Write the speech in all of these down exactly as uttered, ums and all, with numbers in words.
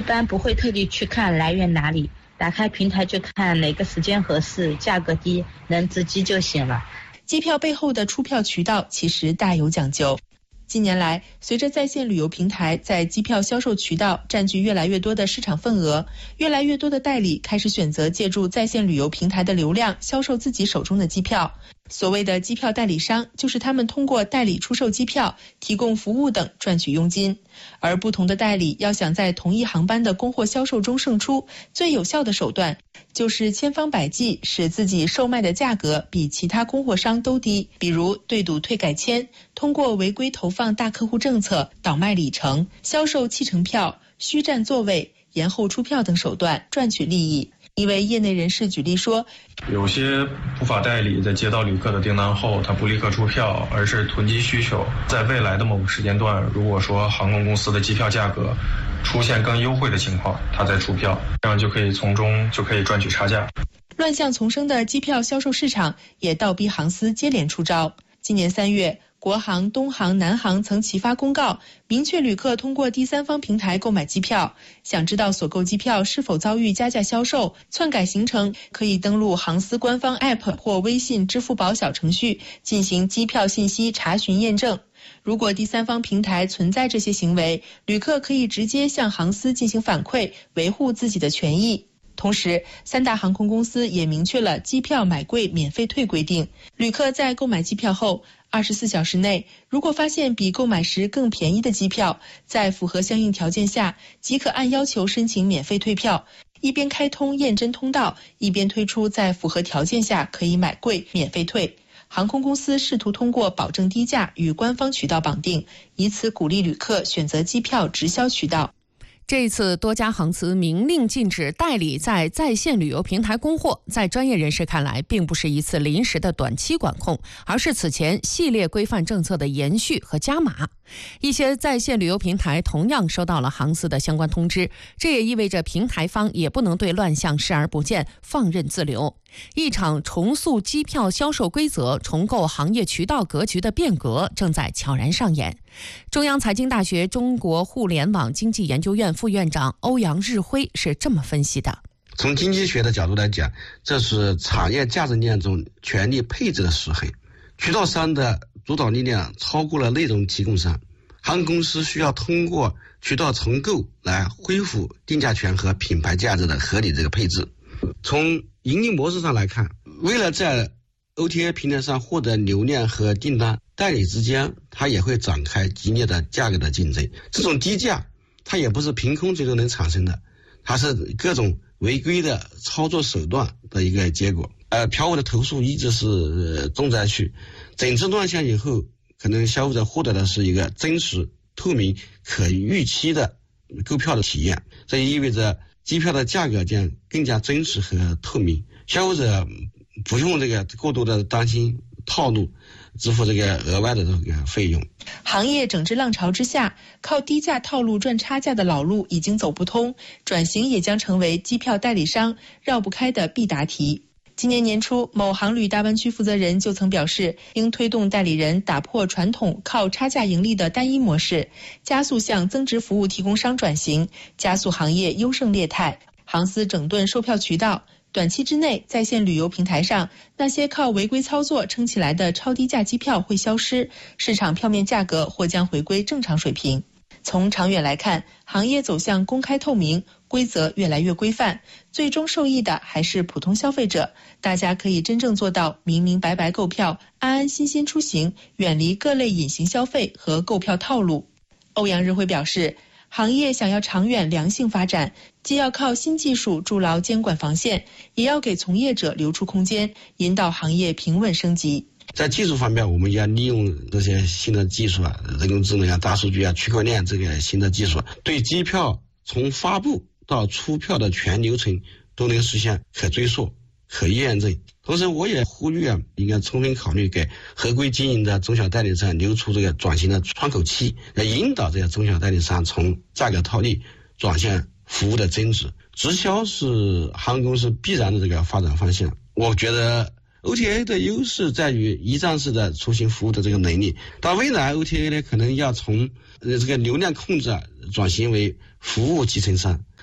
般不会特地去看来源哪里，打开平台就看哪个时间合适，价格低，能值机就行了。 机票背后的出票渠道其实大有讲究。近年来，随着在线旅游平台在机票销售渠道占据越来越多的市场份额，越来越多的代理开始选择借助在线旅游平台的流量销售自己手中的机票。所谓的机票代理商，就是他们通过代理出售机票、提供服务等赚取佣金。而不同的代理要想在同一航班的供货销售中胜出，最有效的手段就是千方百计使自己售卖的价格比其他供货商都低，比如对赌退改签，通过违规投放大客户政策、倒卖里程、销售弃乘票、虚占座位、延后出票等手段赚取利益。一位业内人士举例说， 有些不法代理在接到旅客的订单后，他不立刻出票，而是囤积需求，在未来的某个时间段，如果说航空公司的机票价格出现更优惠的情况，他再出票，这样就可以从中就可以赚取差价。 乱象丛生的机票销售市场也倒逼航司接连出招。今年三月，国航、东航、南航曾齐发公告，明确旅客通过第三方平台购买机票。想知道所购机票是否遭遇加价销售、篡改行程，可以登录航司官方 A P P 或微信、支付宝小程序进行机票信息查询验证。如果第三方平台存在这些行为，旅客可以直接向航司进行反馈，维护自己的权益。同时，三大航空公司也明确了机票买贵免费退规定。旅客在购买机票后，二十四小时内，如果发现比购买时更便宜的机票，在符合相应条件下，即可按要求申请免费退票。一边开通验真通道，一边推出在符合条件下可以买贵免费退。航空公司试图通过保证低价与官方渠道绑定，以此鼓励旅客选择机票直销渠道。 这次多家航司明令禁止代理在在线旅游平台供货，在专业人士看来，并不是一次临时的短期管控，而是此前系列规范政策的延续和加码。一些在线旅游平台同样收到了航司的相关通知，这也意味着平台方也不能对乱象视而不见，放任自流。一场重塑机票销售规则、重构行业渠道格局的变革正在悄然上演。中央财经大学中国互联网经济研究院副院长欧阳日辉是这么分析的： 从经济学的角度来讲，这是产业价值链中权力配置的失衡，渠道商的主导力量超过了内容提供商，航空公司需要通过渠道重构来恢复定价权和品牌价值的合理这个配置。从盈利模式上来看，为了在 O T A 平台上获得流量和订单，代理之间它也会展开激烈的价格的竞争。这种低价它也不是凭空最终能产生的，它是各种违规的操作手段的一个结果。呃，票务的投诉一直是、呃、重灾区。整治乱象以后，可能消费者获得的是一个真实、透明、可预期的购票的体验。这也意味着机票的价格将更加真实和透明，消费者不用这个过多的担心套路，支付这个额外的这个费用。 行业整治浪潮之下，靠低价套路赚差价的老路已经走不通，转型也将成为机票代理商绕不开的必答题。今年年初，某航旅大湾区负责人就曾表示，应推动代理人打破传统靠差价盈利的单一模式，加速向增值服务提供商转型，加速行业优胜劣汰。航司整顿售票渠道，短期之内，在线旅游平台上那些靠违规操作撑起来的超低价机票会消失，市场票面价格或将回归正常水平。从长远来看，行业走向公开透明，规则越来越规范，最终受益的还是普通消费者。大家可以真正做到明明白白购票，安安心心出行，远离各类隐形消费和购票套路。欧阳日辉表示，行业想要长远良性发展，既要靠新技术筑牢监管防线，也要给从业者留出空间，引导行业平稳升级。 在技术方面，我们要利用这些新的技术啊，人工智能啊、大数据啊、区块链这个新的技术，对机票从发布到出票的全流程都能实现可追溯、可验证。同时，我也呼吁啊，应该充分考虑给合规经营的中小代理商留出这个转型的窗口期，来引导这些中小代理商从价格套利转向服务的增值。直销是航空公司必然的这个发展方向。我觉得O T A 的优势在于一站式的出行服务的这个能力，但未来 O T A 呢，可能要从呃这个流量控制啊转型为服务集成商。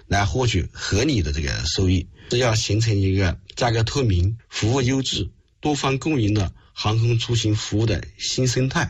来获取合理的这个收益，是要形成一个价格透明、服务优质、多方共赢的航空出行服务的新生态。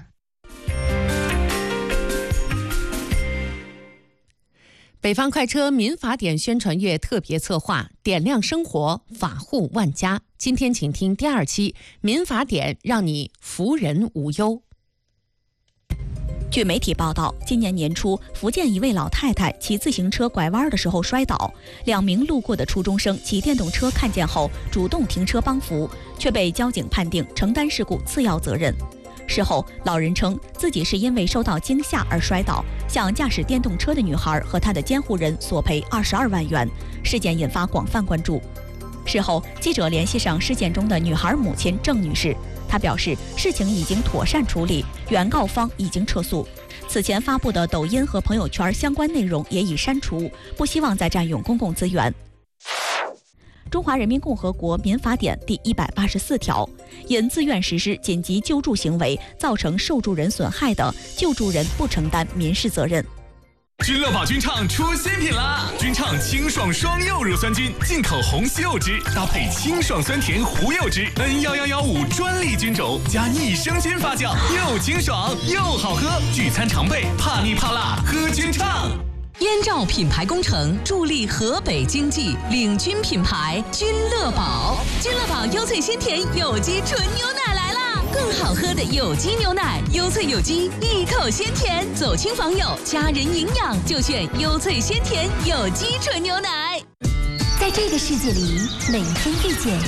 北方快车民法典宣传月特别策划，点亮生活，法护万家。今天请听第二期民法典，让你服人无忧。 据媒体报道，今年年初，福建一位老太太骑自行车拐弯的时候摔倒，两名路过的初中生骑电动车看见后主动停车帮扶，却被交警判定承担事故次要责任。事后，老人称自己是因为受到惊吓而摔倒，向驾驶电动车的女孩和她的监护人索赔二十二万元。事件引发广泛关注。事后，记者联系上事件中的女孩母亲郑女士，她表示事情已经妥善处理，原告方已经撤诉。此前发布的抖音和朋友圈相关内容也已删除，不希望再占用公共资源。中华人民共和国民法典第一百八十四条，因自愿实施紧急救助行为造成受助人损害的，救助人不承担民事责任。 君乐宝君畅出新品啦！君畅清爽双柚乳酸菌，进口红西柚汁，搭配清爽酸甜胡柚汁 N 一一一五专利菌种，加益生菌发酵，又清爽又好喝，聚餐常备，怕腻怕辣，喝君畅。 燕赵品牌工程助力河北经济，领军品牌君乐宝。君乐宝优萃鲜甜有机纯牛奶来啦！更好喝的有机牛奶，优萃有机，一口鲜甜。走亲访友，家人营养就选优萃鲜甜有机纯牛奶。 在这个世界里，每一天遇见，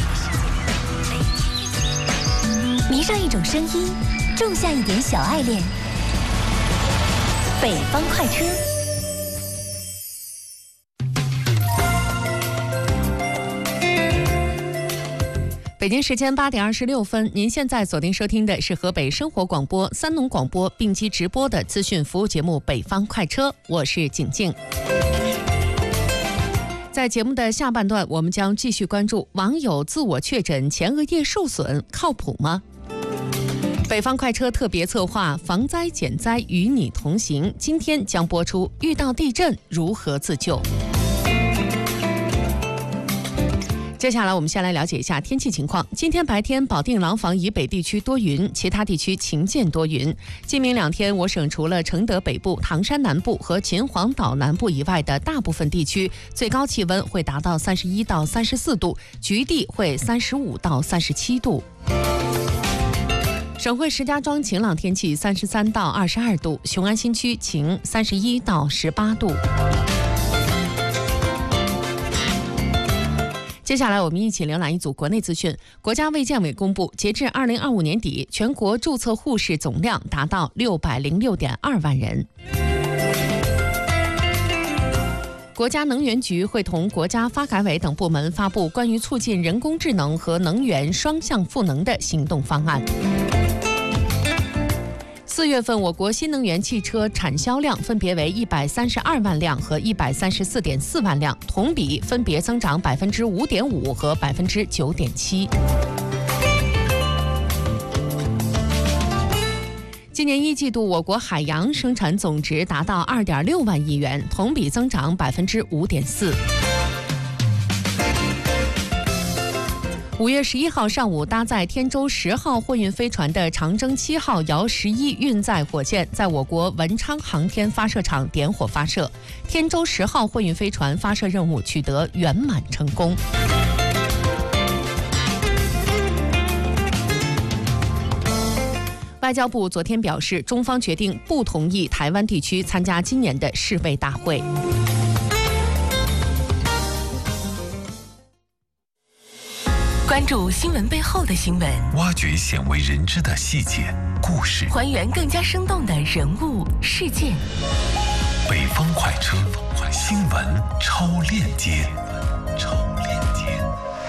迷上一种声音，种下一点小爱恋。北方快车。 北京时间八点二十六分，您现在锁定收听的是河北生活广播、三农广播并机直播的资讯服务节目《北方快车》，我是景静。在节目的下半段，我们将继续关注网友自我确诊前额叶受损靠谱吗？北方快车特别策划防灾减灾与你同行，今天将播出遇到地震如何自救。接下来我们先来了解一下天气情况。今天白天保定廊坊以北地区多云，其他地区晴间多云。今明两天我省除了承德北部、唐山南部和秦皇岛南部以外的大部分地区，最高气温会达到三十一到三十四度，局地会三十五到三十七度。省会石家庄晴朗天气，三十三到二十二度；雄安新区晴，三十一到十八度。接下来我们一起浏览一组国内资讯。国家卫健委公布，截至二零二五年底，全国注册护士总量达到六百零六点二万人。国家能源局会同国家发改委等部门发布关于促进人工智能和能源双向赋能的行动方案。四月份，我国新能源汽车产销量分别为一百三十二万辆和一百三十四点四万辆，同比分别增长百分之五点五和百分之九点七。今年一季度，我国海洋生产总值达到二点六万亿元，同比增长百分之五点四。五月十一号上午，搭载天舟十号货运飞船的长征七号遥十一运载火箭在我国文昌航天发射场点火发射，天舟十号货运飞船发射任务取得圆满成功。外交部昨天表示，中方决定不同意台湾地区参加今年的世卫大会。 关注新闻背后的新闻， 挖掘鲜为人知的细节故事， 还原更加生动的人物事件。 北方快车，新闻超链接。超链接。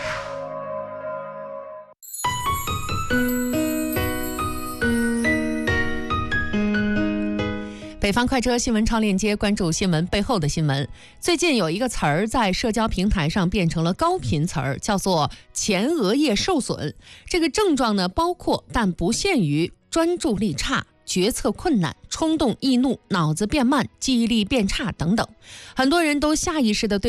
北方快车新闻超链接，关注新闻背后的新闻。最近有一个词儿在社交平台上变成了高频词儿，叫做前额叶受损。这个症状呢，包括但不限于专注力差、决策困难、冲动易怒、脑子变慢、记忆力变差等等。很多人都下意识地对